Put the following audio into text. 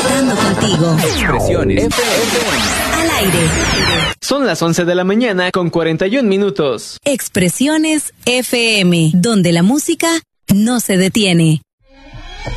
Conectando contigo. Expresiones FM. Al aire. Son las 11 de la mañana con 41 minutos. Expresiones FM, donde la música no se detiene.